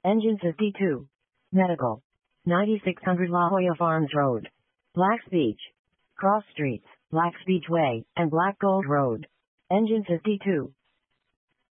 Engine 52. Medical. 9600 La Jolla Farms Road. Blacks Beach. Cross Streets, Blacks Beach Way, and Black Gold Road. Engine 52.